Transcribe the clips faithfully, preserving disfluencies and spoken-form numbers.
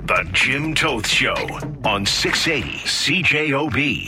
The Jim Toth Show on six eighty C J O B.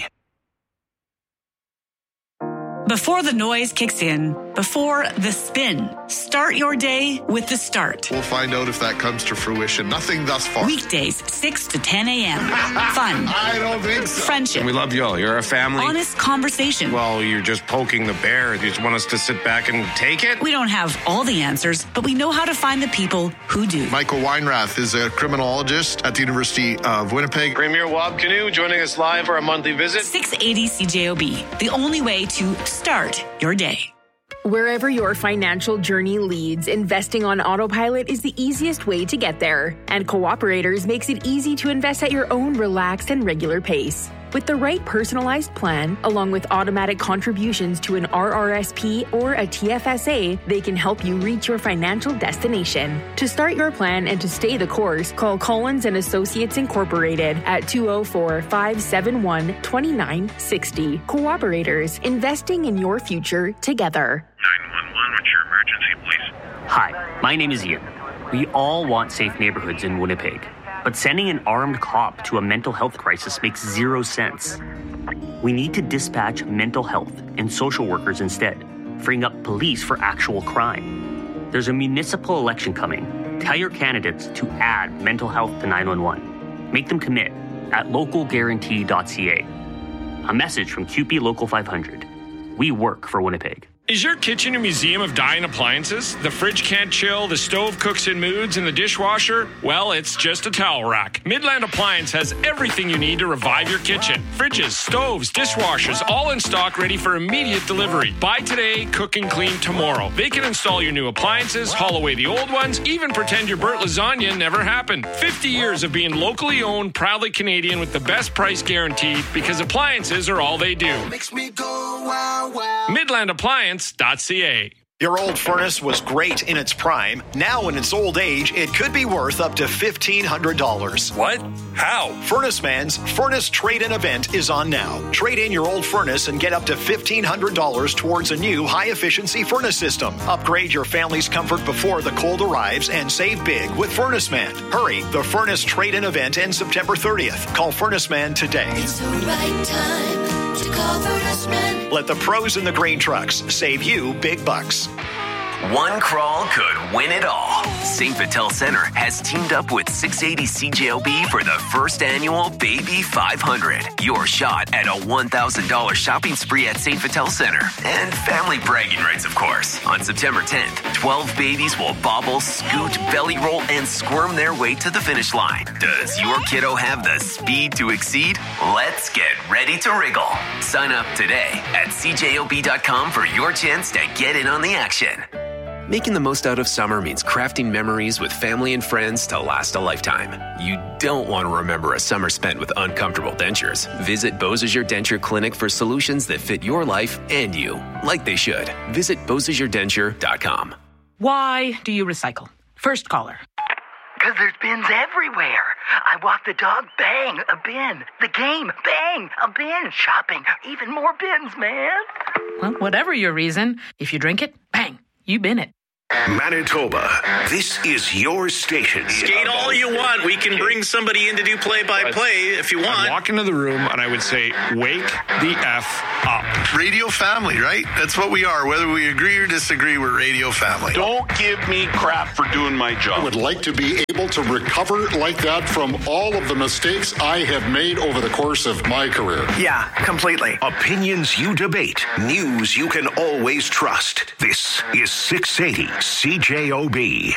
Before the noise kicks in, before the spin, start your day with The Start. We'll find out if that comes to fruition. Nothing thus far. Weekdays, six to ten a.m. Fun. I don't think so. Friendship. We love you all. You're a family. Honest conversation. Well, you're just poking the bear. You just want us to sit back and take it? We don't have all the answers, but we know how to find the people who do. Michael Weinrath is a criminologist at the University of Winnipeg. Premier Wab Canoe joining us live for a monthly visit. six eighty C J O B, the only way to start your day. Wherever your financial journey leads, investing on autopilot is the easiest way to get there. And Cooperators makes it easy to invest at your own relaxed and regular pace. With the right personalized plan, along with automatic contributions to an R R S P or a T F S A, they can help you reach your financial destination. To start your plan and to stay the course, call Collins and Associates Incorporated at two oh four, five seven one, two nine six oh. Cooperators, investing in your future together. nine one one, what's your emergency, please? Hi, my name is Ian. We all want safe neighborhoods in Winnipeg. But sending an armed cop to a mental health crisis makes zero sense. We need to dispatch mental health and social workers instead, freeing up police for actual crime. There's a municipal election coming. Tell your candidates to add mental health to nine one one. Make them commit at local guarantee dot c a. A message from Q P Local five hundred. We work for Winnipeg. Is your kitchen a museum of dying appliances? The fridge can't chill, the stove cooks in moods, and the dishwasher? Well, it's just a towel rack. Midland Appliance has everything you need to revive your kitchen. Fridges, stoves, dishwashers, all in stock ready for immediate delivery. Buy today, cook and clean tomorrow. They can install your new appliances, haul away the old ones, even pretend your burnt lasagna never happened. fifty years of being locally owned, proudly Canadian with the best price guaranteed, because appliances are all they do. Makes me go wow wow. Midland Appliance. .ca. Your old furnace was great in its prime. Now in its old age, it could be worth up to fifteen hundred dollars. What? How? Furnace Man's Furnace Trade-In event is on now. Trade in your old furnace and get up to fifteen hundred dollars towards a new high-efficiency furnace system. Upgrade your family's comfort before the cold arrives and save big with Furnace Man. Hurry, the Furnace Trade-In event ends September thirtieth. Call Furnace Man today. It's the right time to call Furnace Man. Let the pros in the grain trucks save you big bucks. One crawl could win it all. Saint Vital Center has teamed up with six eighty C J O B for the first annual Baby five hundred. Your shot at a one thousand dollars shopping spree at Saint Vital Center. And family bragging rights, of course. On September tenth, twelve babies will bobble, scoot, belly roll, and squirm their way to the finish line. Does your kiddo have the speed to exceed? Let's get ready to wriggle. Sign up today at C J O B dot com for your chance to get in on the action. Making the most out of summer means crafting memories with family and friends to last a lifetime. You don't want to remember a summer spent with uncomfortable dentures. Visit Beausejour Denture Clinic for solutions that fit your life and you, like they should. Visit Beausejour Denture dot com. Why do you recycle? First caller. Because there's bins everywhere. I walk the dog, bang, a bin. The game, bang, a bin. Shopping, even more bins, man. Well, whatever your reason, if you drink it, bang, you bin it. Manitoba, this is your station. Skate all you want. We can bring somebody in to do play-by-play if you want. I'd walk into the room and I would say, wake the F up. Radio family, right? That's what we are. Whether we agree or disagree, we're radio family. Don't give me crap for doing my job. I would like to be able to recover like that from all of the mistakes I have made over the course of my career. Yeah, completely. Opinions you debate. News you can always trust. This is six eighty C J O B.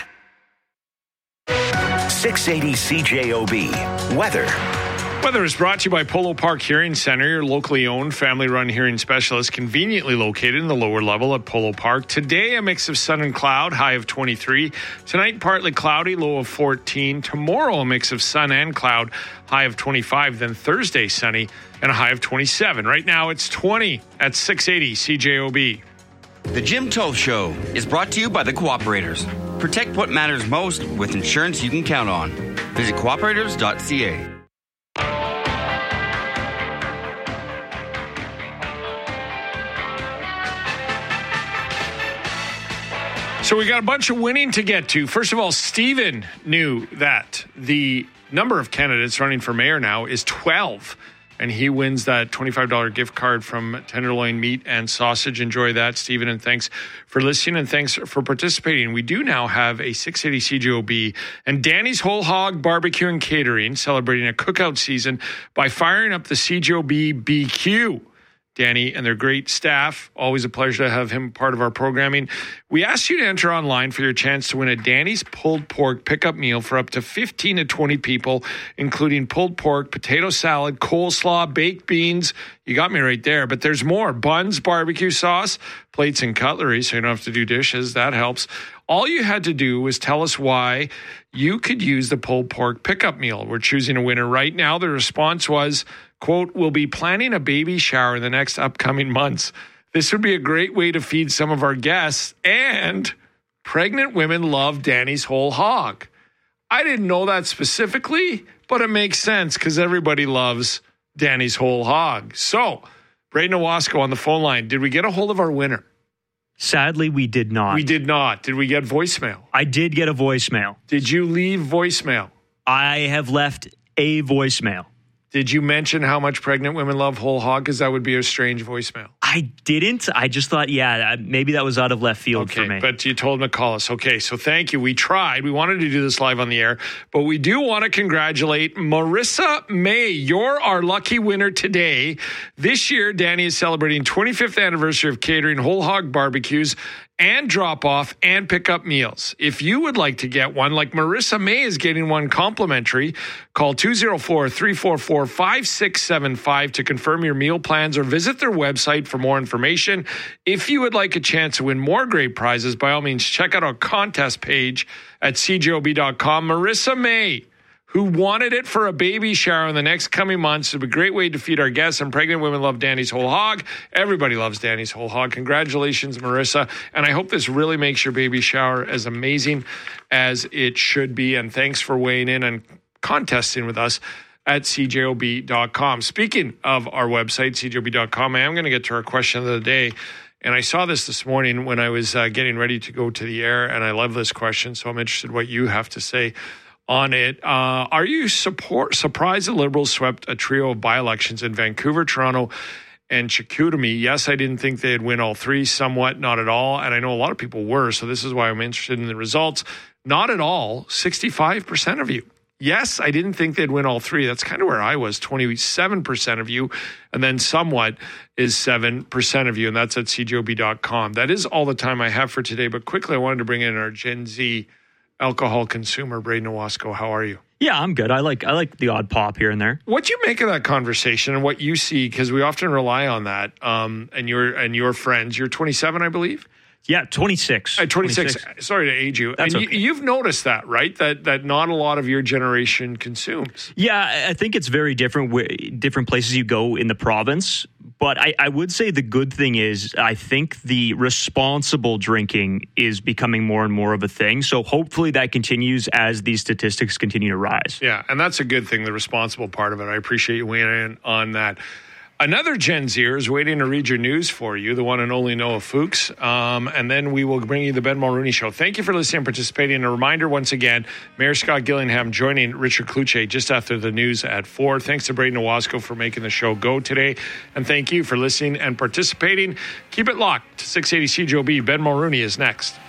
six eighty C J O B. Weather. Weather is brought to you by Polo Park Hearing Center, your locally owned, family-run hearing specialist, conveniently located in the lower level at Polo Park. Today, a mix of sun and cloud, high of twenty-three. Tonight, partly cloudy, low of fourteen. Tomorrow, a mix of sun and cloud, high of twenty-five. Then Thursday, sunny, and a high of twenty-seven. Right now, it's twenty at six eighty C J O B. The Jim Toth Show is brought to you by the Cooperators. Protect what matters most with insurance you can count on. Visit cooperators dot c a. So we got a bunch of winning to get to. First of all, Steven knew that the number of candidates running for mayor now is twelve. And he wins that twenty-five dollars gift card from Tenderloin Meat and Sausage. Enjoy that, Stephen, and thanks for listening and thanks for participating. We do now have a six eighty C J O B and Danny's Whole Hog Barbecue and Catering celebrating a cookout season by firing up the C J O B B Q. Danny and their great staff. Always a pleasure to have him part of our programming. We asked you to enter online for your chance to win a Danny's pulled pork pickup meal for up to fifteen to twenty people, including pulled pork, potato salad, coleslaw, baked beans. You got me right there, but there's more. Buns, barbecue sauce, plates and cutlery, so you don't have to do dishes. That helps. All you had to do was tell us why you could use the pulled pork pickup meal. We're choosing a winner right now. The response was, quote, we'll be planning a baby shower in the next upcoming months. This would be a great way to feed some of our guests, and pregnant women love Danny's Whole Hog. I didn't know that specifically, but it makes sense because everybody loves Danny's Whole Hog. So, Braden Owasco on the phone line. Did we get a hold of our winner? Sadly, we did not. We did not. Did we get voicemail? I did get a voicemail. Did you leave voicemail? I have left a voicemail. Did you mention how much pregnant women love whole hog? Because that would be a strange voicemail. I didn't. I just thought, yeah, maybe that was out of left field okay, for me. But you told him to call us. Okay, so thank you. We tried. We wanted to do this live on the air, but we do want to congratulate Marissa May. You're our lucky winner today. This year, Danny is celebrating twenty-fifth anniversary of catering whole hog barbecues and drop-off and pick-up meals. If you would like to get one, like Marissa May is getting one complimentary, call two oh four, three four four, five six seven five to confirm your meal plans or visit their website for more information. If you would like a chance to win more great prizes, by all means, check out our contest page at c j o b dot com. Marissa May, who wanted it for a baby shower in the next coming months. It'd be a great way to feed our guests, and pregnant women love Danny's Whole Hog. Everybody loves Danny's Whole Hog. Congratulations, Marissa. And I hope this really makes your baby shower as amazing as it should be. And thanks for weighing in and contesting with us at c j o b dot com. Speaking of our website, c j o b dot com, I am going to get to our question of the day. And I saw this this morning when I was uh, getting ready to go to the air, and I love this question, so I'm interested what you have to say on it. Uh, are you support, surprised the Liberals swept a trio of by-elections in Vancouver, Toronto, and Chicoutimi? Yes, I didn't think they'd win all three, somewhat, not at all. And I know a lot of people were, so this is why I'm interested in the results. Not at all, sixty-five percent of you. Yes, I didn't think they'd win all three. That's kind of where I was, twenty-seven percent of you. And then somewhat is seven percent of you, and that's at c j o b dot com. That is all the time I have for today. But quickly, I wanted to bring in our Gen Z alcohol consumer, Braden Owasco. How are you? Yeah, I'm good. I like I like the odd pop here and there. What do you make of that conversation and what you see? Because we often rely on that. Um, and your and your friends. You're twenty-seven, I believe. Yeah, twenty-six. Uh, twenty-six. twenty-six. Sorry to age you. That's and okay. you, you've noticed that, right? That that not a lot of your generation consumes. Yeah, I think it's very different. Different places you go in the province. But I, I would say the good thing is I think the responsible drinking is becoming more and more of a thing. So hopefully that continues as these statistics continue to rise. Yeah, and that's a good thing, the responsible part of it. I appreciate you weighing in on that. Another Gen Zer is waiting to read your news for you, the one and only Noah Fuchs. Um, and then we will bring you the Ben Mulrooney Show. Thank you for listening and participating. A reminder once again, Mayor Scott Gillingham joining Richard Kluche just after the news at four. Thanks to Braden Owasco for making the show go today. And thank you for listening and participating. Keep it locked to six eighty C J O B. Ben Mulrooney is next.